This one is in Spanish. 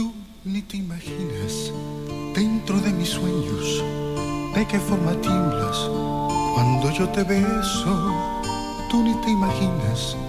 Tú ni te imaginas, dentro de mis sueños, de qué forma tiemblas cuando yo te beso. Tú ni te imaginas